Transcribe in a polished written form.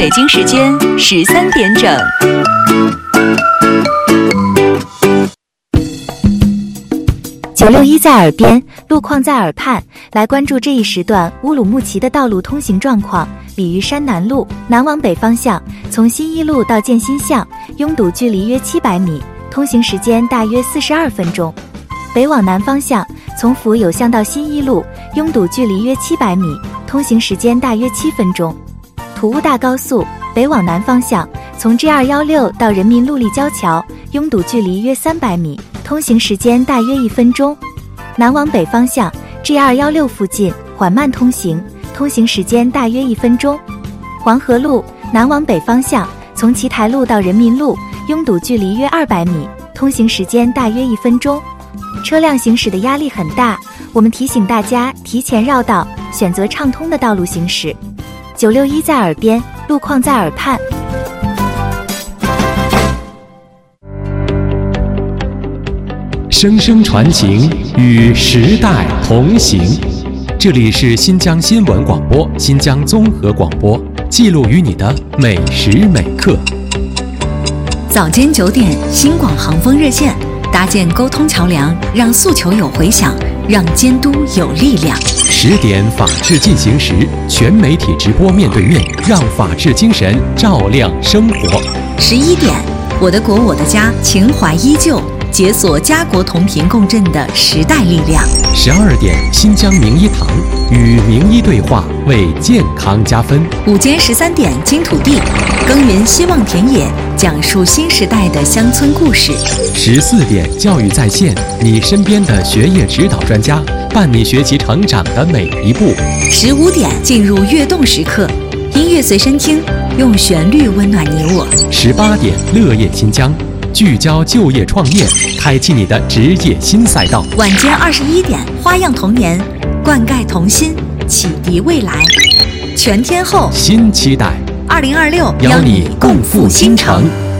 北京时间13点整。 961在耳边，路况在耳畔，来关注这一时段乌鲁木齐的道路通行状况。鲤鱼山南路南往北方向，从新一路到建新巷，拥堵距离约700米，通行时间大约42分钟。北往南方向，从府有巷到新一路，拥堵距离约700米，通行时间大约7分钟。土乌大高速北往南方向，从 G216 到人民路立交桥，拥堵距离约300米，通行时间大约1分钟。南往北方向 G216 附近缓慢通行，通行时间大约1分钟。黄河路南往北方向，从奇台路到人民路，拥堵距离约200米，通行时间大约1分钟。车辆行驶的压力很大，我们提醒大家提前绕道，选择畅通的道路行驶。961在耳边，路况在耳畔。 声声传情，与时代同行。这里是新疆新闻广播、新疆综合广播，记录与你的每时每刻。 早间9点，新广航风热线，搭建沟通桥梁，让诉求有回响，让监督有力量。 10点，法治进行时，全媒体直播面对面，让法治精神照亮生活。 11点，我的国我的家，情怀依旧，解锁家国同频共振的时代力量。 12点，新疆名医堂，与名医对话，为健康加分。 午间13点，金土地，耕耘希望田野，讲述新时代的乡村故事。 14点，教育在线，你身边的学业指导专家，伴你学习成长的每一步。 15点，进入跃动时刻，音乐随身听，用旋律温暖你我。 18点，乐业新疆，聚焦就业创业，开启你的职业新赛道。 晚间21点，花样童年，灌溉童心，启迪未来。全天候新期待 2026， 邀你共赴新城。